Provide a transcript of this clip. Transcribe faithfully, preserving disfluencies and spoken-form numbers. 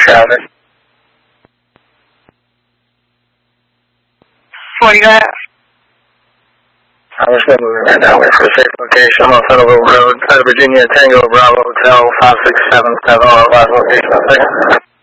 traffic. What do you got? I'm just moving right now. Wait for a safe location. I'm on Federal Road, Virginia, Tango, Bravo, Hotel, five six seven seven on a live location.